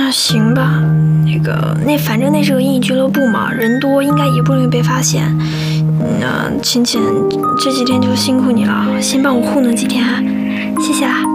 那行吧，反正那是个英语俱乐部嘛，人多应该也不容易被发现。那浅浅这几天就辛苦你了，先帮我糊弄几天啊，谢谢啦。